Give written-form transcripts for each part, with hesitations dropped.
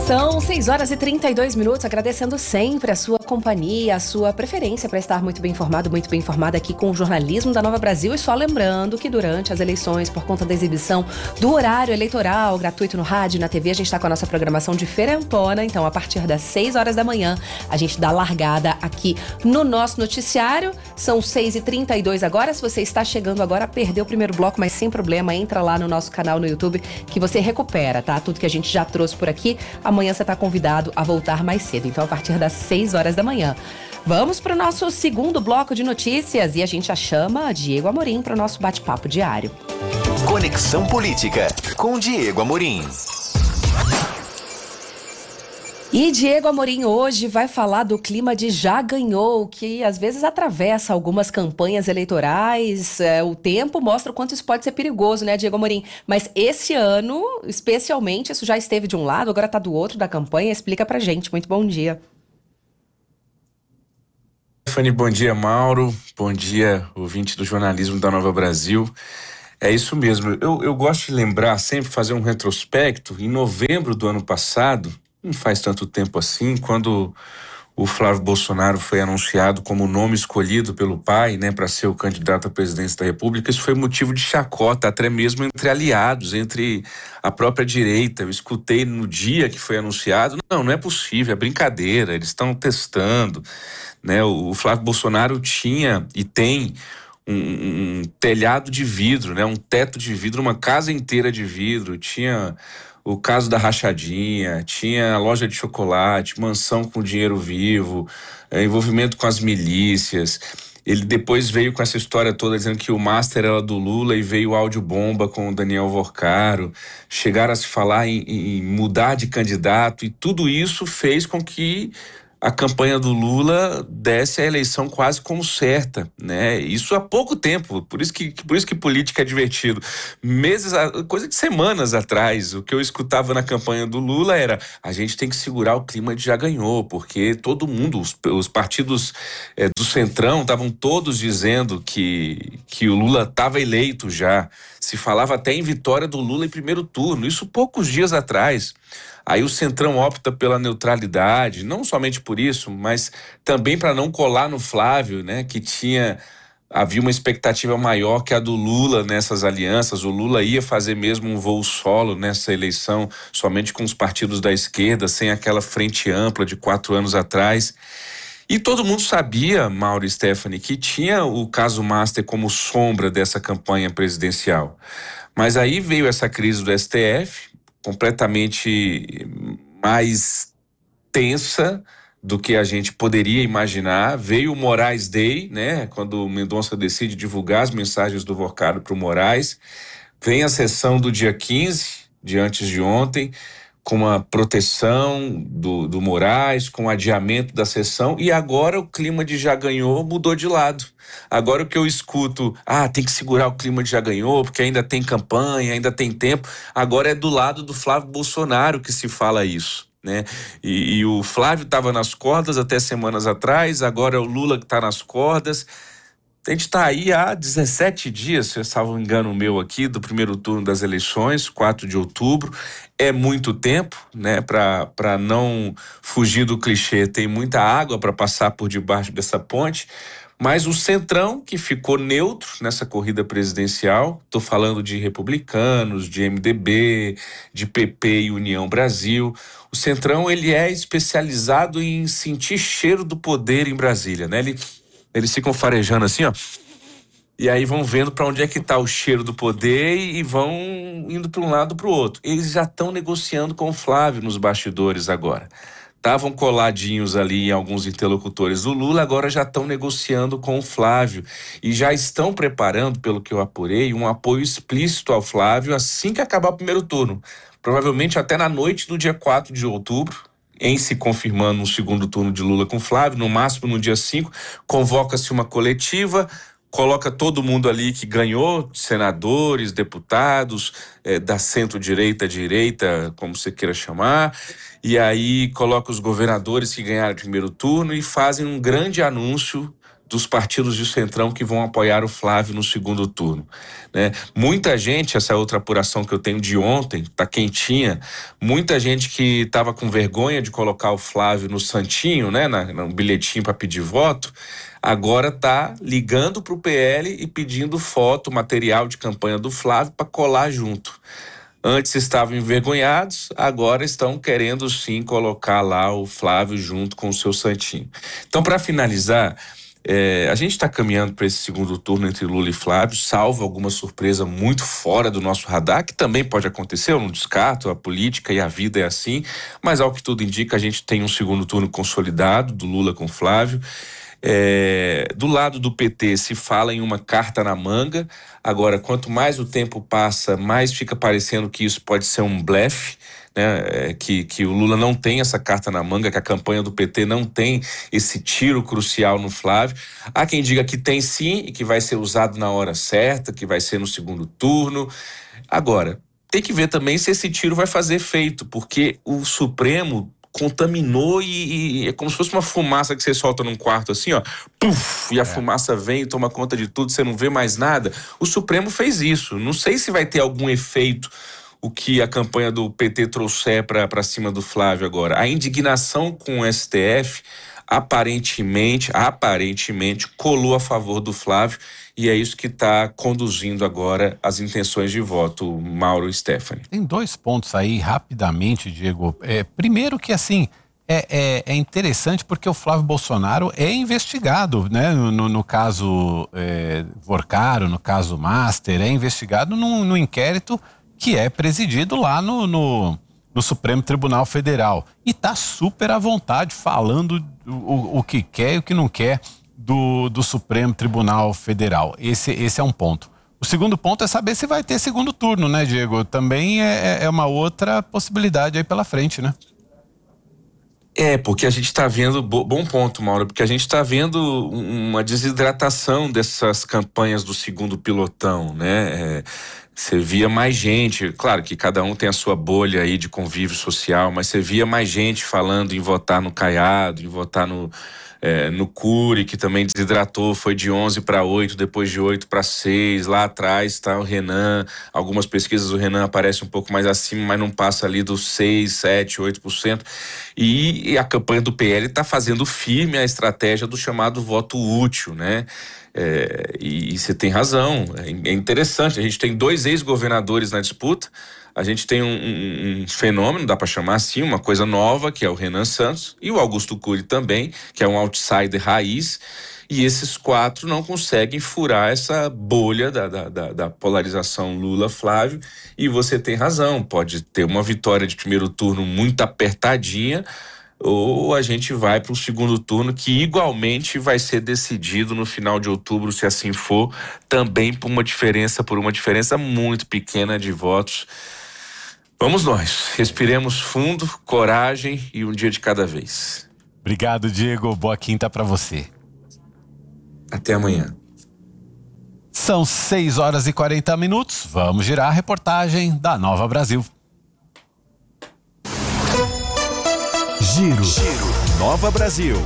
São 6h32, agradecendo sempre a sua companhia, a sua preferência para estar muito bem informado, muito bem informada aqui com o jornalismo da Nova Brasil. E só lembrando que durante as eleições, por conta da exibição do horário eleitoral gratuito no rádio e na TV, a gente está com a nossa programação diferentona. Então, a partir das 6 horas da manhã, a gente dá largada aqui no nosso noticiário. São 6h32 agora. Se você está chegando agora, perdeu o primeiro bloco, mas sem problema, entra lá no nosso canal no YouTube que você recupera, tá? Tudo que a gente já trouxe por aqui. Amanhã você está convidado a voltar mais cedo, então a partir das 6 horas da manhã. Vamos para o nosso segundo bloco de notícias e a gente já chama Diego Amorim para o nosso bate-papo diário. Conexão Política com Diego Amorim. E Diego Amorim hoje vai falar do clima de já ganhou, que às vezes atravessa algumas campanhas eleitorais. O tempo mostra o quanto isso pode ser perigoso, né, Diego Amorim? Mas esse ano, especialmente, isso já esteve de um lado, agora está do outro da campanha. Explica pra gente. Muito bom dia. Stephanie, bom dia, Mauro. Bom dia, ouvinte do jornalismo da Nova Brasil. É isso mesmo. Eu gosto de lembrar, sempre fazer um retrospecto. Em novembro do ano passado, não faz tanto tempo assim, quando o Flávio Bolsonaro foi anunciado como o nome escolhido pelo pai, né, para ser o candidato à presidência da República, isso foi motivo de chacota, até mesmo entre aliados, entre a própria direita. Eu escutei no dia que foi anunciado, não é possível, é brincadeira, eles estão testando, né? O Flávio Bolsonaro tinha e tem um telhado de vidro, né, um teto de vidro, uma casa inteira de vidro, tinha o caso da rachadinha, tinha a loja de chocolate, mansão com dinheiro vivo, envolvimento com as milícias. Ele depois veio com essa história toda dizendo que o master era do Lula e veio o áudio bomba com o Daniel Vorcaro. Chegaram a se falar em mudar de candidato e tudo isso fez com que a campanha do Lula desse a eleição quase como certa, né? Isso há pouco tempo, por isso que política é divertido. Coisa de semanas atrás, o que eu escutava na campanha do Lula era: a gente tem que segurar o clima de já ganhou, porque todo mundo, os partidos do Centrão estavam todos dizendo que o Lula estava eleito já. Se falava até em vitória do Lula em primeiro turno, isso poucos dias atrás. Aí o Centrão opta pela neutralidade, não somente por isso, mas também para não colar no Flávio, né? Havia uma expectativa maior que a do Lula nessas alianças. O Lula ia fazer mesmo um voo solo nessa eleição, somente com os partidos da esquerda, sem aquela frente ampla de 4 anos atrás. E todo mundo sabia, Mauro e Stephanie, que tinha o caso Master como sombra dessa campanha presidencial. Mas aí veio essa crise do STF, completamente mais tensa do que a gente poderia imaginar. Veio o Moraes Day, né? Quando o Mendonça decide divulgar as mensagens do Vorcaro para o Moraes. Vem a sessão do dia 15, de antes de ontem, com a proteção do Moraes, com o adiamento da sessão, e agora o clima de já ganhou mudou de lado. Agora o que eu escuto, tem que segurar o clima de já ganhou, porque ainda tem campanha, ainda tem tempo. Agora é do lado do Flávio Bolsonaro que se fala isso, né? E o Flávio estava nas cordas até semanas atrás, agora é o Lula que está nas cordas. A gente está aí há 17 dias, se salvo engano meu aqui, do primeiro turno das eleições, 4 de outubro. É muito tempo, né? Para não fugir do clichê, tem muita água para passar por debaixo dessa ponte. Mas o Centrão, que ficou neutro nessa corrida presidencial, estou falando de republicanos, de MDB, de PP e União Brasil. O Centrão, ele é especializado em sentir cheiro do poder em Brasília, né? Eles ficam farejando assim, ó, e aí vão vendo para onde é que está o cheiro do poder e vão indo para um lado para o outro. Eles já estão negociando com o Flávio nos bastidores agora. Estavam coladinhos ali em alguns interlocutores do Lula, agora já estão negociando com o Flávio e já estão preparando, pelo que eu apurei, um apoio explícito ao Flávio assim que acabar o primeiro turno. Provavelmente até na noite do dia 4 de outubro, em se confirmando um segundo turno de Lula com Flávio, no máximo no dia 5, convoca-se uma coletiva, coloca todo mundo ali que ganhou, senadores, deputados, da centro-direita, direita, como você queira chamar, e aí coloca os governadores que ganharam o primeiro turno e fazem um grande anúncio dos partidos de centrão que vão apoiar o Flávio no segundo turno, né? Muita gente, essa é outra apuração que eu tenho de ontem, tá quentinha, muita gente que estava com vergonha de colocar o Flávio no santinho, né, no bilhetinho para pedir voto, agora tá ligando pro PL e pedindo foto, material de campanha do Flávio para colar junto. Antes estavam envergonhados, agora estão querendo sim colocar lá o Flávio junto com o seu santinho. Então, para finalizar, a gente está caminhando para esse segundo turno entre Lula e Flávio, salvo alguma surpresa muito fora do nosso radar, que também pode acontecer, eu não descarto, a política e a vida é assim, mas ao que tudo indica, a gente tem um segundo turno consolidado, do Lula com Flávio. Do lado do PT se fala em uma carta na manga. Agora, quanto mais o tempo passa, mais fica parecendo que isso pode ser um blefe, né? Que o Lula não tem essa carta na manga, que a campanha do PT não tem esse tiro crucial no Flávio. Há quem diga que tem sim e que vai ser usado na hora certa, que vai ser no segundo turno. Agora, tem que ver também se esse tiro vai fazer efeito, porque o Supremo contaminou e é como se fosse uma fumaça que você solta num quarto assim, ó, puf, e a fumaça vem e toma conta de tudo, você não vê mais nada. O Supremo fez isso. Não sei se vai ter algum efeito o que a campanha do PT trouxer para cima do Flávio agora. A indignação com o STF aparentemente colou a favor do Flávio e é isso que está conduzindo agora as intenções de voto, Mauro e Stephanie. Tem 2 pontos aí, rapidamente, Diego. Primeiro que, assim, é interessante porque o Flávio Bolsonaro é investigado, né? No caso Vorcaro, no caso Master, é investigado no inquérito que é presidido lá no Supremo Tribunal Federal. E está super à vontade falando o que quer e o que não quer do Supremo Tribunal Federal. Esse é um ponto. O segundo ponto é saber se vai ter segundo turno, né, Diego? Também é uma outra possibilidade aí pela frente, né? Porque a gente está vendo, bom ponto, Mauro, porque a gente está vendo uma desidratação dessas campanhas do segundo pilotão, né? Você via mais gente, claro que cada um tem a sua bolha aí de convívio social, mas você via mais gente falando em votar no Caiado, em votar no Cury, que também desidratou, foi de 11 para 8, depois de 8 para 6, lá atrás está o Renan, algumas pesquisas o Renan aparece um pouco mais acima, mas não passa ali dos 6, 7, 8%, e a campanha do PL está fazendo firme a estratégia do chamado voto útil, né? E você tem razão, é interessante, a gente tem 2 ex-governadores na disputa, a gente tem um fenômeno, dá para chamar assim, uma coisa nova, que é o Renan Santos, e o Augusto Cury também, que é um outsider raiz, e esses 4 não conseguem furar essa bolha da polarização Lula-Flávio, e você tem razão, pode ter uma vitória de primeiro turno muito apertadinha, ou a gente vai para o segundo turno, que igualmente vai ser decidido no final de outubro, se assim for, também por uma diferença muito pequena de votos. Vamos nós, respiremos fundo, coragem e um dia de cada vez. Obrigado, Diego, boa quinta para você. Até amanhã. São 6h40, vamos girar a reportagem da Nova Brasil. Giro Nova Brasil.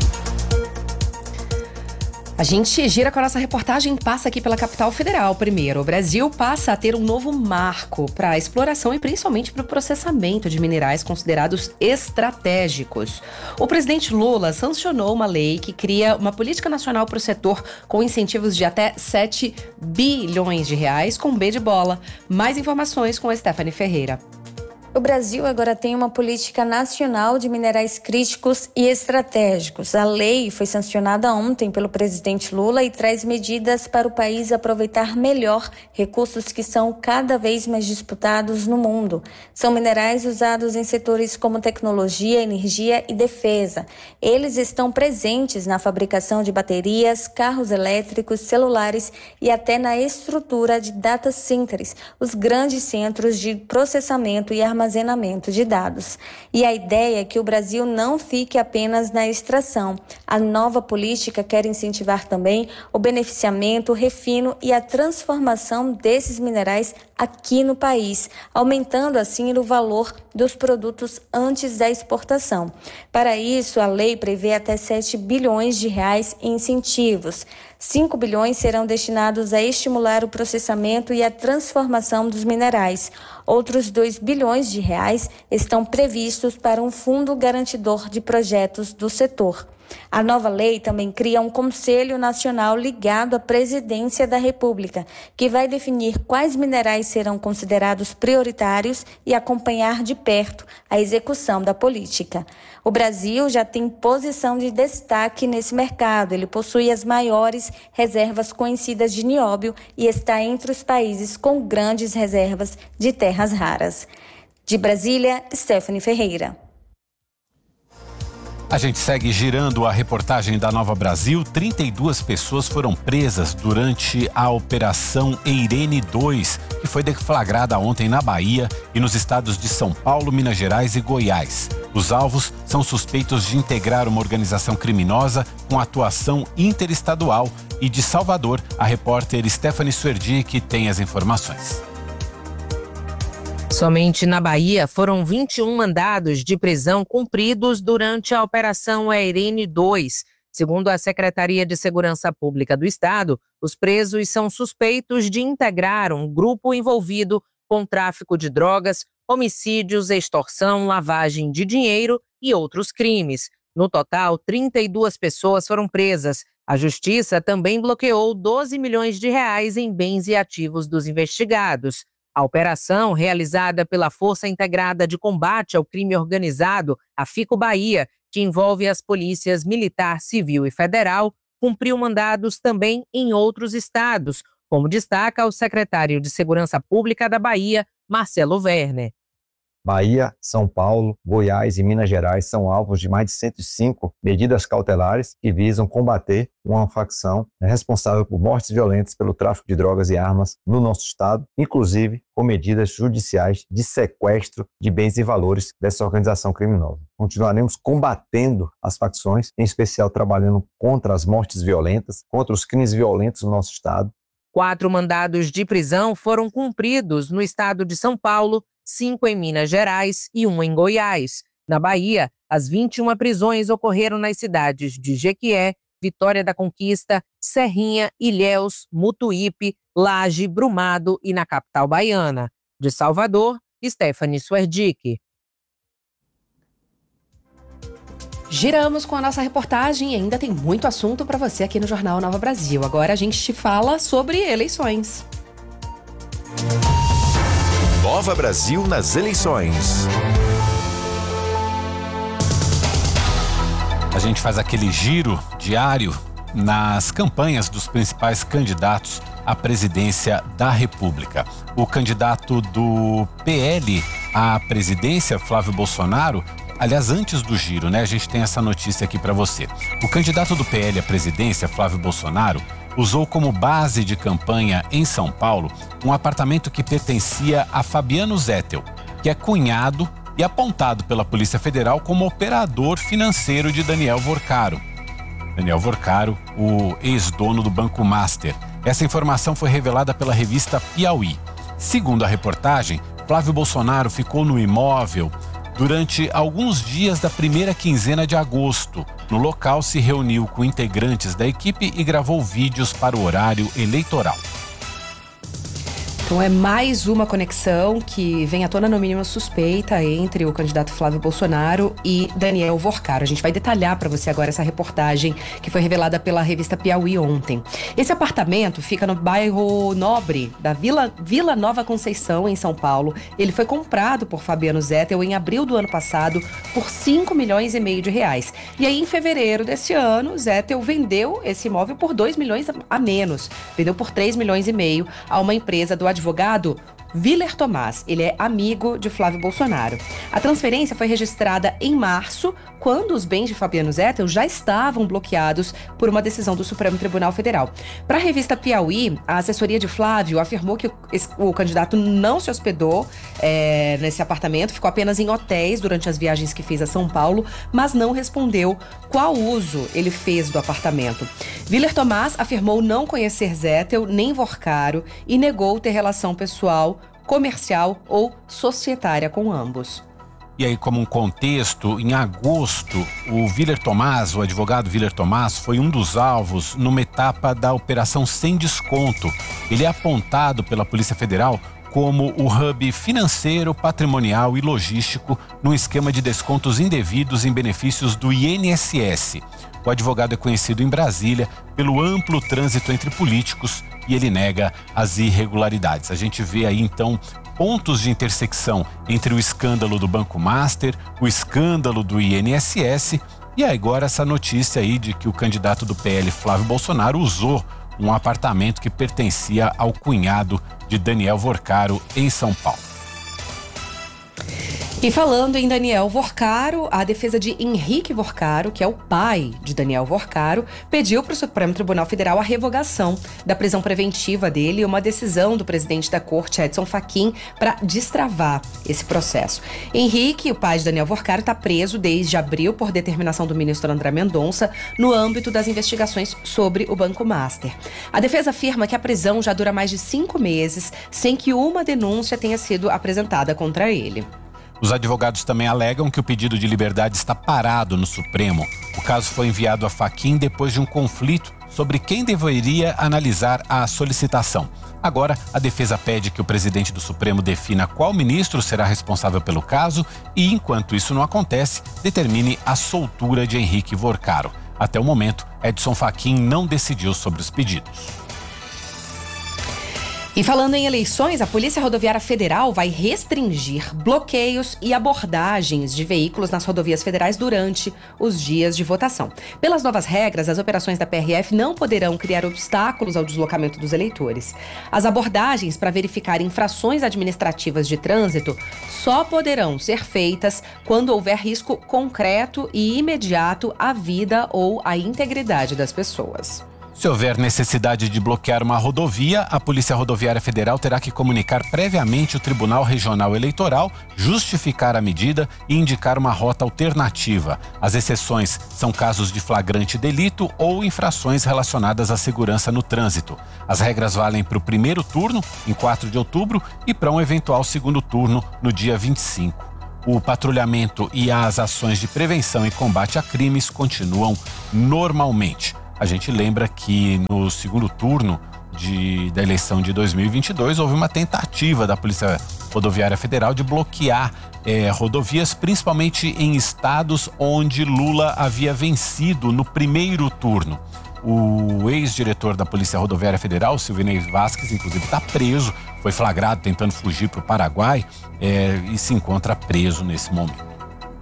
A gente gira com a nossa reportagem, passa aqui pela capital federal primeiro. O Brasil passa a ter um novo marco para a exploração e principalmente para o processamento de minerais considerados estratégicos. O presidente Lula sancionou uma lei que cria uma política nacional para o setor com incentivos de até 7 bilhões de reais com B de bola. Mais informações com a Stephanie Ferreira. O Brasil agora tem uma política nacional de minerais críticos e estratégicos. A lei foi sancionada ontem pelo presidente Lula e traz medidas para o país aproveitar melhor recursos que são cada vez mais disputados no mundo. São minerais usados em setores como tecnologia, energia e defesa. Eles estão presentes na fabricação de baterias, carros elétricos, celulares e até na estrutura de data centers, os grandes centros de processamento e armazenamento armazenamento de dados. E a ideia é que o Brasil não fique apenas na extração. A nova política quer incentivar também o beneficiamento, o refino e a transformação desses minerais aqui no país, aumentando assim o valor dos produtos antes da exportação. Para isso, a lei prevê até 7 bilhões de reais em incentivos. 5 bilhões serão destinados a estimular o processamento e a transformação dos minerais. Outros 2 bilhões de reais estão previstos para um fundo garantidor de projetos do setor. A nova lei também cria um Conselho Nacional ligado à Presidência da República, que vai definir quais minerais serão considerados prioritários e acompanhar de perto a execução da política. O Brasil já tem posição de destaque nesse mercado. Ele possui as maiores reservas conhecidas de nióbio e está entre os países com grandes reservas de terras raras. De Brasília, Stephanie Ferreira. A gente segue girando a reportagem da Nova Brasil. 32 pessoas foram presas durante a Operação Eirene 2, que foi deflagrada ontem na Bahia e nos estados de São Paulo, Minas Gerais e Goiás. Os alvos são suspeitos de integrar uma organização criminosa com atuação interestadual. E de Salvador, a repórter Stephanie Suerdic tem as informações. Somente na Bahia foram 21 mandados de prisão cumpridos durante a Operação Eirene 2. Segundo a Secretaria de Segurança Pública do Estado, os presos são suspeitos de integrar um grupo envolvido com tráfico de drogas, homicídios, extorsão, lavagem de dinheiro e outros crimes. No total, 32 pessoas foram presas. A Justiça também bloqueou 12 milhões de reais em bens e ativos dos investigados. A operação, realizada pela Força Integrada de Combate ao Crime Organizado, a FICO Bahia, que envolve as polícias Militar, Civil e Federal, cumpriu mandados também em outros estados, como destaca o secretário de Segurança Pública da Bahia, Marcelo Werner. Bahia, São Paulo, Goiás e Minas Gerais são alvos de mais de 105 medidas cautelares que visam combater uma facção responsável por mortes violentas pelo tráfico de drogas e armas no nosso estado, inclusive com medidas judiciais de sequestro de bens e valores dessa organização criminosa. Continuaremos combatendo as facções, em especial trabalhando contra as mortes violentas, contra os crimes violentos no nosso estado. 4 mandados de prisão foram cumpridos no estado de São Paulo, 5 em Minas Gerais e 1 em Goiás. Na Bahia, as 21 prisões ocorreram nas cidades de Jequié, Vitória da Conquista, Serrinha, Ilhéus, Mutuípe, Laje, Brumado e na capital baiana. De Salvador, Stephanie Suerdic. Giramos com a nossa reportagem e ainda tem muito assunto para você aqui no Jornal Nova Brasil. Agora a gente te fala sobre eleições. Nova Brasil nas eleições. A gente faz aquele giro diário nas campanhas dos principais candidatos à presidência da República. O candidato do PL à presidência, Flávio Bolsonaro, aliás, antes do giro, né, a gente tem essa notícia aqui para você. O candidato do PL à presidência, Flávio Bolsonaro, usou como base de campanha em São Paulo um apartamento que pertencia a Fabiano Zettel, que é cunhado e apontado pela Polícia Federal como operador financeiro de Daniel Vorcaro. Daniel Vorcaro, o ex-dono do Banco Master. Essa informação foi revelada pela revista Piauí. Segundo a reportagem, Flávio Bolsonaro ficou no imóvel durante alguns dias da primeira quinzena de agosto. No local, se reuniu com integrantes da equipe e gravou vídeos para o horário eleitoral. Então é mais uma conexão que vem à tona, no mínimo suspeita, entre o candidato Flávio Bolsonaro e Daniel Vorcaro. A gente vai detalhar para você agora essa reportagem que foi revelada pela revista Piauí ontem. Esse apartamento fica no bairro Nobre da Vila Nova Conceição, em São Paulo. Ele foi comprado por Fabiano Zettel em abril do ano passado por 5 milhões e meio de reais. E aí, em fevereiro desse ano, Zettel vendeu esse imóvel por 2 milhões a menos. Vendeu por 3 milhões e meio a uma empresa do advogado Willer Tomás. Ele é amigo de Flávio Bolsonaro. A transferência foi registrada em março, quando os bens de Fabiano Zettel já estavam bloqueados por uma decisão do Supremo Tribunal Federal. Para a revista Piauí, a assessoria de Flávio afirmou que o candidato não se hospedou nesse apartamento, ficou apenas em hotéis durante as viagens que fez a São Paulo, mas não respondeu qual uso ele fez do apartamento. Willer Tomás afirmou não conhecer Zettel nem Vorcaro e negou ter relação pessoal, comercial ou societária com ambos. E aí, como um contexto, em agosto, o Willer Tomás, o advogado Willer Tomás, foi um dos alvos numa etapa da Operação Sem Desconto. Ele é apontado pela Polícia Federal como o hub financeiro, patrimonial e logístico num esquema de descontos indevidos em benefícios do INSS. O advogado é conhecido em Brasília pelo amplo trânsito entre políticos e ele nega as irregularidades. A gente vê aí, então, pontos de intersecção entre o escândalo do Banco Master, o escândalo do INSS e agora essa notícia aí de que o candidato do PL, Flávio Bolsonaro, usou um apartamento que pertencia ao cunhado de Daniel Vorcaro em São Paulo. E falando em Daniel Vorcaro, a defesa de Henrique Vorcaro, que é o pai de Daniel Vorcaro, pediu para o Supremo Tribunal Federal a revogação da prisão preventiva dele e uma decisão do presidente da corte, Edson Fachin, para destravar esse processo. Henrique, o pai de Daniel Vorcaro, está preso desde abril por determinação do ministro André Mendonça no âmbito das investigações sobre o Banco Master. A defesa afirma que a prisão já dura mais de 5 meses sem que uma denúncia tenha sido apresentada contra ele. Os advogados também alegam que o pedido de liberdade está parado no Supremo. O caso foi enviado a Fachin depois de um conflito sobre quem deveria analisar a solicitação. Agora, a defesa pede que o presidente do Supremo defina qual ministro será responsável pelo caso e, enquanto isso não acontece, determine a soltura de Henrique Vorcaro. Até o momento, Edson Fachin não decidiu sobre os pedidos. E falando em eleições, a Polícia Rodoviária Federal vai restringir bloqueios e abordagens de veículos nas rodovias federais durante os dias de votação. Pelas novas regras, as operações da PRF não poderão criar obstáculos ao deslocamento dos eleitores. As abordagens para verificar infrações administrativas de trânsito só poderão ser feitas quando houver risco concreto e imediato à vida ou à integridade das pessoas. Se houver necessidade de bloquear uma rodovia, a Polícia Rodoviária Federal terá que comunicar previamente o Tribunal Regional Eleitoral, justificar a medida e indicar uma rota alternativa. As exceções são casos de flagrante delito ou infrações relacionadas à segurança no trânsito. As regras valem para o primeiro turno, em 4 de outubro, e para um eventual segundo turno, no dia 25. O patrulhamento e as ações de prevenção e combate a crimes continuam normalmente. A gente lembra que no segundo turno da eleição de 2022 houve uma tentativa da Polícia Rodoviária Federal de bloquear rodovias, principalmente em estados onde Lula havia vencido no primeiro turno. O ex-diretor da Polícia Rodoviária Federal, Silvinei Vasquez, inclusive está preso, foi flagrado tentando fugir para o Paraguai e se encontra preso nesse momento.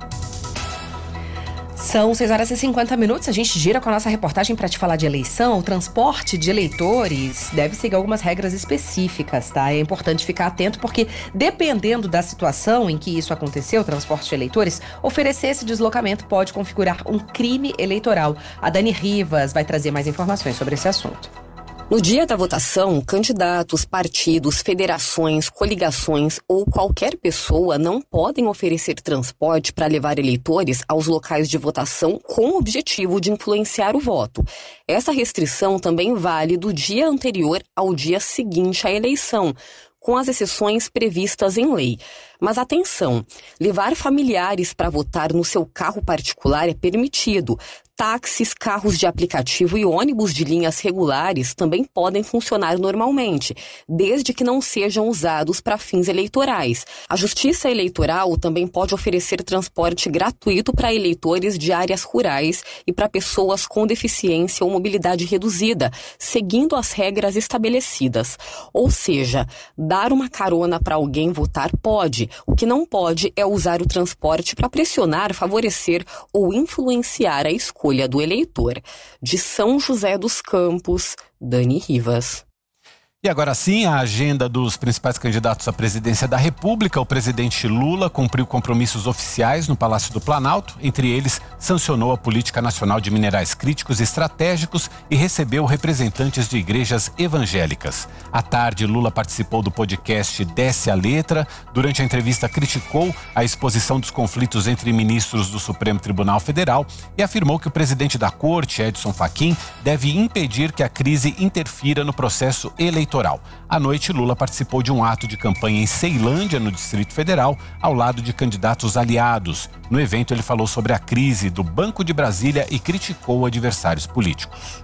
São 6h50. A gente gira com a nossa reportagem para te falar de eleição. O transporte de eleitores deve seguir algumas regras específicas, tá? É importante ficar atento porque, dependendo da situação em que isso aconteceu, o transporte de eleitores, oferecer esse deslocamento pode configurar um crime eleitoral. A Dani Rivas vai trazer mais informações sobre esse assunto. No dia da votação, candidatos, partidos, federações, coligações ou qualquer pessoa não podem oferecer transporte para levar eleitores aos locais de votação com o objetivo de influenciar o voto. Essa restrição também vale do dia anterior ao dia seguinte à eleição, com as exceções previstas em lei. Mas atenção, levar familiares para votar no seu carro particular é permitido. Táxis, carros de aplicativo e ônibus de linhas regulares também podem funcionar normalmente, desde que não sejam usados para fins eleitorais. A Justiça Eleitoral também pode oferecer transporte gratuito para eleitores de áreas rurais e para pessoas com deficiência ou mobilidade reduzida, seguindo as regras estabelecidas. Ou seja, dar uma carona para alguém votar pode. O que não pode é usar o transporte para pressionar, favorecer ou influenciar a escolha do eleitor. De São José dos Campos, Dani Rivas. E agora sim, a agenda dos principais candidatos à presidência da República. O presidente Lula cumpriu compromissos oficiais no Palácio do Planalto. Entre eles, sancionou a Política Nacional de Minerais Críticos e Estratégicos e recebeu representantes de igrejas evangélicas. À tarde, Lula participou do podcast Desce a Letra. Durante a entrevista, criticou a exposição dos conflitos entre ministros do Supremo Tribunal Federal e afirmou que o presidente da Corte, Edson Fachin, deve impedir que a crise interfira no processo eleitoral. À noite, Lula participou de um ato de campanha em Ceilândia, no Distrito Federal, ao lado de candidatos aliados. No evento, ele falou sobre a crise do Banco de Brasília e criticou adversários políticos.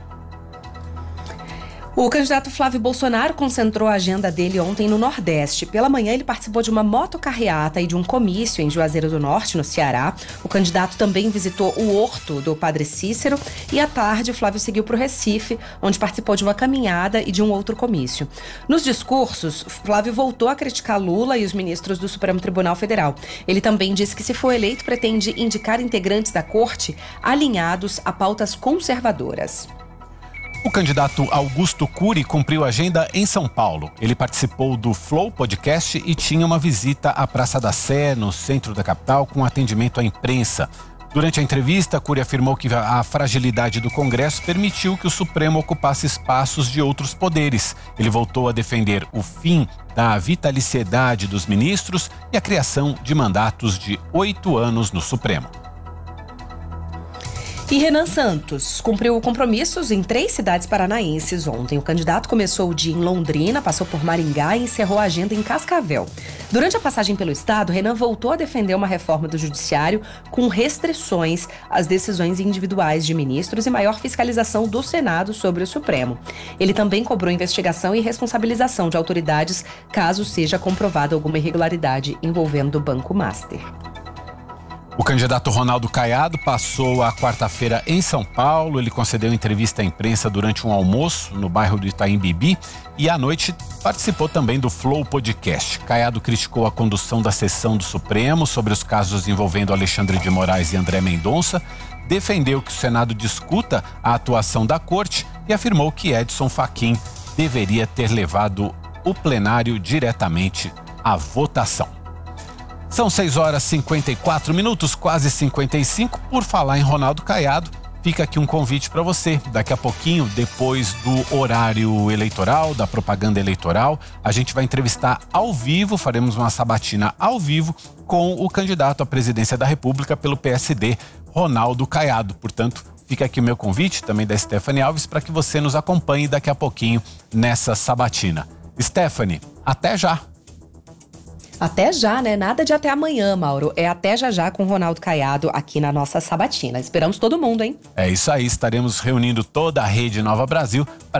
O candidato Flávio Bolsonaro concentrou a agenda dele ontem no Nordeste. Pela manhã, ele participou de uma motocarreata e de um comício em Juazeiro do Norte, no Ceará. O candidato também visitou o Horto do Padre Cícero e à tarde, Flávio seguiu para o Recife, onde participou de uma caminhada e de um outro comício. Nos discursos, Flávio voltou a criticar Lula e os ministros do Supremo Tribunal Federal. Ele também disse que, se for eleito, pretende indicar integrantes da corte alinhados a pautas conservadoras. O candidato Augusto Cury cumpriu a agenda em São Paulo. Ele participou do Flow Podcast e tinha uma visita à Praça da Sé, no centro da capital, com atendimento à imprensa. Durante a entrevista, Cury afirmou que a fragilidade do Congresso permitiu que o Supremo ocupasse espaços de outros poderes. Ele voltou a defender o fim da vitaliciedade dos ministros e a criação de mandatos de 8 anos no Supremo. E Renan Santos cumpriu compromissos em 3 cidades paranaenses ontem. O candidato começou o dia em Londrina, passou por Maringá e encerrou a agenda em Cascavel. Durante a passagem pelo estado, Renan voltou a defender uma reforma do judiciário com restrições às decisões individuais de ministros e maior fiscalização do Senado sobre o Supremo. Ele também cobrou investigação e responsabilização de autoridades caso seja comprovada alguma irregularidade envolvendo o Banco Master. O candidato Ronaldo Caiado passou a quarta-feira em São Paulo. Ele concedeu entrevista à imprensa durante um almoço no bairro do Itaim Bibi e à noite participou também do Flow Podcast. Caiado criticou a condução da sessão do Supremo sobre os casos envolvendo Alexandre de Moraes e André Mendonça, defendeu que o Senado discuta a atuação da Corte e afirmou que Edson Fachin deveria ter levado o plenário diretamente à votação. São 6h54, quase 55. Por falar em Ronaldo Caiado, fica aqui um convite para você. Daqui a pouquinho, depois do horário eleitoral, da propaganda eleitoral, a gente vai entrevistar ao vivo, faremos uma sabatina ao vivo com o candidato à presidência da República pelo PSD, Ronaldo Caiado. Portanto, fica aqui o meu convite, também da Stephanie Alves, para que você nos acompanhe daqui a pouquinho nessa sabatina. Stephanie, até já! Até já, né? Nada de até amanhã, Mauro. É até já com o Ronaldo Caiado aqui na nossa sabatina. Esperamos todo mundo, hein? É isso aí, estaremos reunindo toda a Rede Nova Brasil para